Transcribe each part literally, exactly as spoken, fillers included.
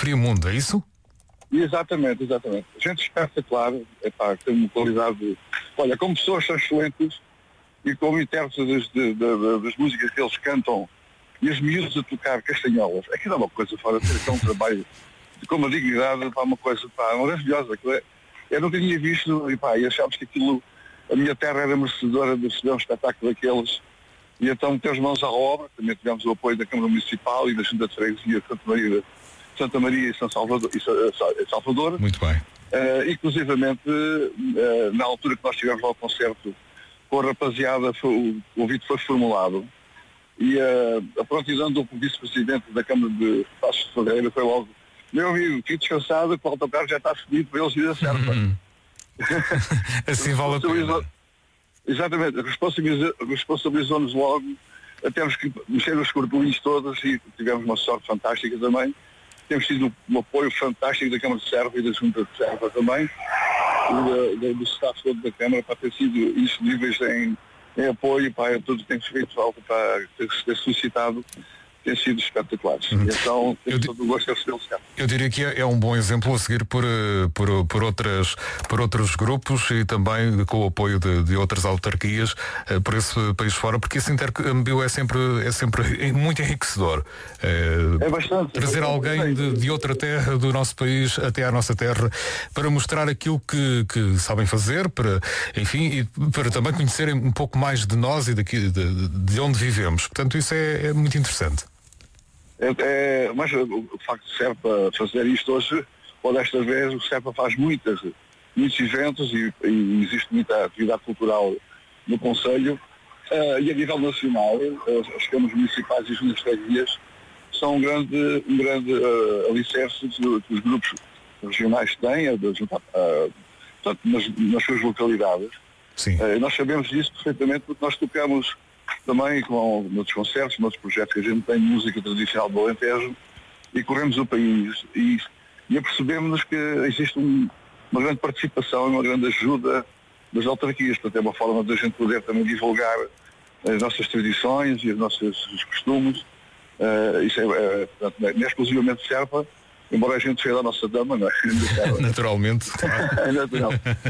Friamundo, é isso? Exatamente, exatamente. Gente espetacular, epá, tem uma qualidade. Olha, como pessoas são excelentes e como intérpretes de, de, de, das músicas que eles cantam e as miúdas a tocar castanholas, aquilo é uma coisa fora de ser um trabalho com uma dignidade, pá, uma coisa pá, maravilhosa. É, eu nunca tinha visto e, pá, e achámos que aquilo, a minha terra era merecedora de receber um espetáculo daqueles. E então metemos mãos à obra, também tivemos o apoio da Câmara Municipal e da Junta de Freguesia de Santa Maria, Santa Maria e São Salvador. E Salvador. Muito bem. Uh, inclusivamente, uh, na altura que nós tivemos lá o concerto com a rapaziada, foi, o convite foi formulado e uh, a prontidão do vice-presidente da Câmara de Passos de Ferreira foi logo: meu amigo, fique descansado, que o autocarro já está cedido para eles ir a Serpa. Hum. Assim vale a pena. Exatamente, responsabilizou- responsabilizou-nos logo, temos que mexer os corpolinhos todos e tivemos uma sorte fantástica também. Temos tido um apoio fantástico da Câmara de Serpa e da Junta de Serpa também, e da, da, do staff todo da Câmara, para ter sido disponíveis em, em apoio para tudo que tem feito falta para ter, ter solicitado. Tem sido espetaculares. Uhum. Então, tenho todo o gosto de recebê-los cá. Eu diria que é, é um bom exemplo a seguir por, por, por, outras, por outros grupos e também com o apoio de, de outras autarquias uh, por esse país fora, porque esse intercâmbio é sempre, é sempre muito enriquecedor. Uh, é bastante. Trazer é bastante alguém de, de outra terra, do nosso país, até à nossa terra, para mostrar aquilo que, que sabem fazer, para, enfim, e para também conhecerem um pouco mais de nós e daqui, de, de onde vivemos. Portanto, isso é, é muito interessante. É, é, mas o facto de Serpa fazer isto hoje, ou desta vez, o Serpa faz muitas, muitos eventos e, e existe muita atividade cultural no Conselho, uh, e a nível nacional, uh, as câmaras municipais e as juntas de freguesias são um grande, um grande uh, alicerce que os grupos regionais têm, uh, uh, portanto, nas, nas suas localidades. Sim. Uh, nós sabemos disso perfeitamente porque nós tocamos também com outros concertos, outros projetos que a gente tem de música tradicional do Alentejo e corremos o país e, e apercebemos que existe um, uma grande participação e uma grande ajuda das autarquias, portanto é uma forma de a gente poder também divulgar as nossas tradições e os nossos os costumes. Uh, isso é, é, portanto, não é exclusivamente Serpa, embora a gente seja da nossa dama, não é? Naturalmente. É natural.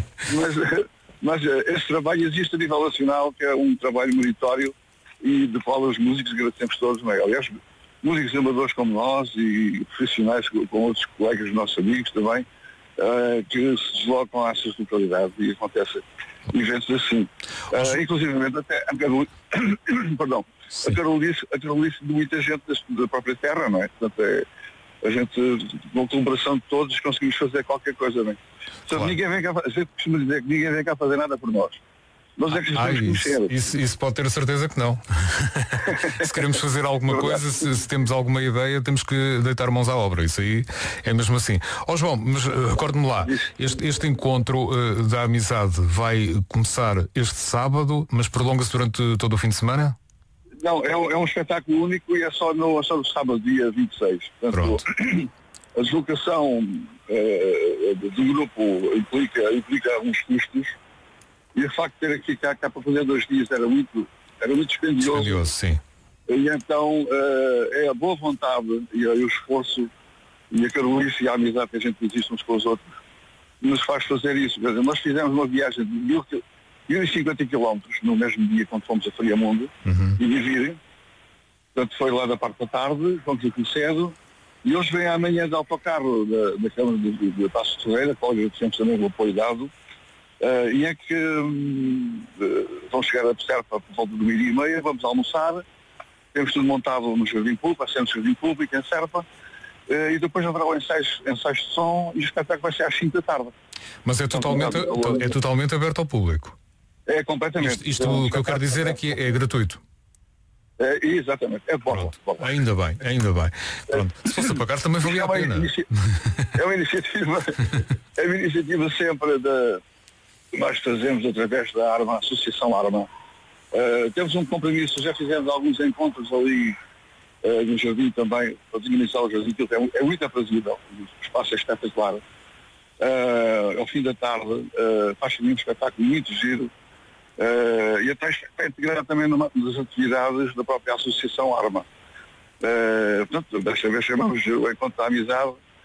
Mas, mas esse trabalho existe a nível nacional, que é um trabalho meritório e de qual os músicos agradecemos todos, não é? Aliás, músicos amadores como nós e profissionais com, com outros colegas, nossos amigos também, uh, que se deslocam a essas localidades e acontecem eventos assim. Uh, inclusive até a Carolice, perdão, a Carolice, a Carolice de muita gente da, da própria terra, não é? Portanto, é, a gente, com colaboração de todos, conseguimos fazer qualquer coisa bem. Portanto, claro. ninguém vem cá, a gente costuma dizer que ninguém vem cá fazer nada por nós. Nós é que ah, estamos isso, isso, isso pode ter a certeza que não. Se queremos fazer alguma coisa, se, se temos alguma ideia, temos que deitar mãos à obra. Isso aí é mesmo assim. Ó oh, João, mas uh, recorde-me lá, este, este encontro uh, da amizade vai começar este sábado, mas prolonga-se durante todo o fim de semana? Não, é um, é um espetáculo único e é só no, é só no sábado, dia vinte e seis. Portanto, a deslocação uh, do grupo implica, implica alguns custos. E o facto de ter aqui cá, cá para fazer dois dias era muito, era muito dispendioso. Dispendioso, sim. E então uh, é a boa vontade e, e o esforço e a carolice e a amizade que a gente existe uns com os outros nos faz fazer isso. Quer dizer, nós fizemos uma viagem de mil e cinquenta quilómetros no mesmo dia quando fomos a Friamundo uhum. e dividem. Portanto, foi lá da parte da tarde, fomos aqui cedo. E hoje vem amanhã de autocarro da, da Câmara de, de, de Passos de Ferreira, qual agradecemos também o apoio dado. Uh, e é que um, uh, vão chegar a Serpa por volta do meio-dia e meia, vamos almoçar, temos tudo montado no Jardim Público, vai ser no Jardim Público, em Serpa, uh, e depois haverá o ensaio, ensaio de som e o espetáculo vai ser às cinco da tarde. Mas é totalmente, então, é totalmente aberto ao público? É completamente. Isto, isto então, o que eu quero dizer é que é, é gratuito? É, exatamente, é bom. bom. Ainda bem, ainda bem. Pronto. Se fosse a pagar também valia a pena. Inici... É uma iniciativa, é uma iniciativa sempre da... que nós fazemos através da Arma, Associação Arma. Uh, temos um compromisso, já fizemos alguns encontros ali uh, no jardim também, para dinamizar o jardim, que é, é muito aprazível, o espaço é espetacular. Uh, ao fim da tarde, uh, faz também um espetáculo muito giro, uh, e até está integrado também numa das atividades da própria Associação Arma. Uh, portanto, desta vez chamamos o Encontro da Amizade,